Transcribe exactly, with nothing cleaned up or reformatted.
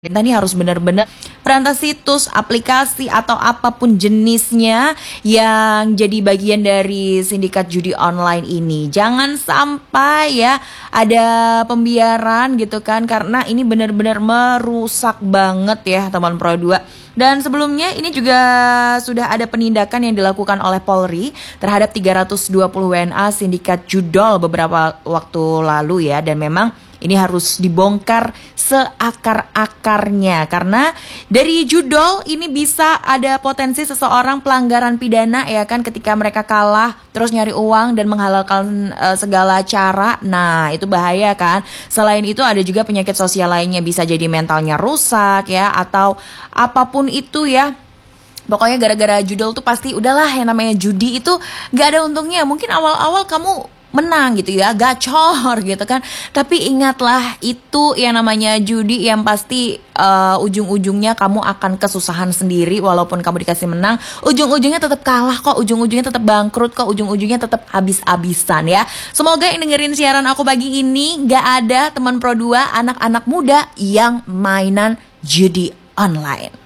Kita nih harus benar-benar berantas situs, aplikasi atau apapun jenisnya yang jadi bagian dari sindikat judi online ini. Jangan sampai ya ada pembiaran gitu kan, karena ini benar-benar merusak banget ya teman Pro dua. Dan sebelumnya ini juga sudah ada penindakan yang dilakukan oleh Polri terhadap tiga ratus dua puluh W N A sindikat judol beberapa waktu lalu ya. Dan memang ini harus dibongkar seakar-akarnya, karena dari judol ini bisa ada potensi seseorang pelanggaran pidana ya kan, ketika mereka kalah terus nyari uang dan menghalalkan uh, segala cara. Nah itu bahaya kan. Selain itu ada juga penyakit sosial lainnya, bisa jadi mentalnya rusak ya, atau apapun itu ya. Pokoknya gara-gara judol tuh pasti udahlah, yang namanya judi itu gak ada untungnya. Mungkin awal-awal kamu menang gitu ya, gacor gitu kan. Tapi ingatlah, itu yang namanya judi yang pasti uh, ujung-ujungnya kamu akan kesusahan sendiri. Walaupun kamu dikasih menang, ujung-ujungnya tetap kalah kok, ujung-ujungnya tetap bangkrut kok, ujung-ujungnya tetap habis-habisan ya. Semoga yang dengerin siaran aku pagi ini gak ada teman Pro dua, anak-anak muda yang mainan judi online.